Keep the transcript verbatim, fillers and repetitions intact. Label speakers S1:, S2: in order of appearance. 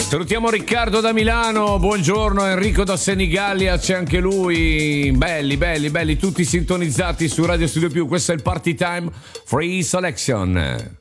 S1: Salutiamo Riccardo da Milano, buongiorno. Enrico da Senigallia, c'è anche lui. Belli, belli, belli, tutti sintonizzati su Radio Studio Più. Questo è il Party Time Free Selection.